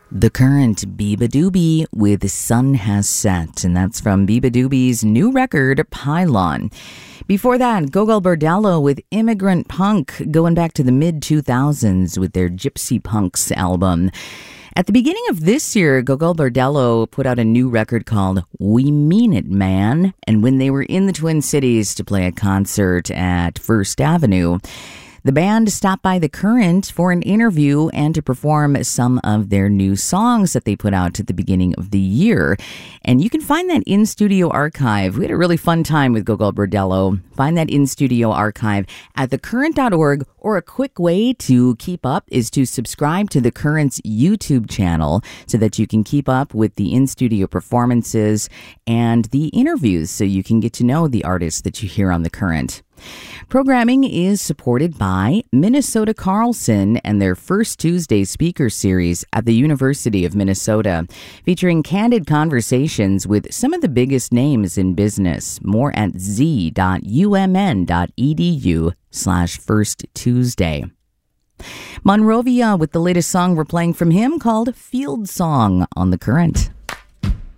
The Current, Beabadoobee with Sun Has Set, and that's from Beabadoobee's new record, Pylon. Before that, Gogol Bordello with Immigrant Punk, going back to the mid-2000s with their Gypsy Punks album. At the beginning of this year, Gogol Bordello put out a new record called We Mean It, Man, and when they were in the Twin Cities to play a concert at First Avenue, the band stopped by The Current for an interview and to perform some of their new songs that they put out at the beginning of the year. And you can find that in-studio archive. We had a really fun time with Gogol Bordello. Find that in-studio archive at thecurrent.org, or a quick way to keep up is to subscribe to The Current's YouTube channel so that you can keep up with the in-studio performances and the interviews so you can get to know the artists that you hear on The Current. Programming is supported by Minnesota Carlson and their First Tuesday speaker series at the University of Minnesota, featuring candid conversations with some of the biggest names in business. More at z.umn.edu/First Tuesday. Monrovia with the latest song we're playing from him called Field Song on The Current.